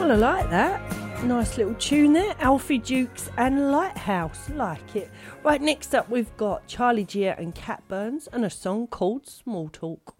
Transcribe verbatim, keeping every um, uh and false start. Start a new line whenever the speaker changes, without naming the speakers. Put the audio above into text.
Well, I like that. Nice little tune there. Alfie Dukes and Lighthouse. Like it. Right, next up we've got Charlie Gier and Cat Burns and a song called Small Talk.